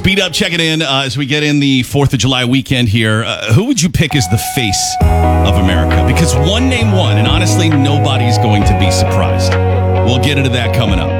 Beat Up checking in as we get in the 4th of July weekend here. Who would you pick as the face of America? Because one name won, and honestly, nobody's going to be surprised. We'll get into that coming up.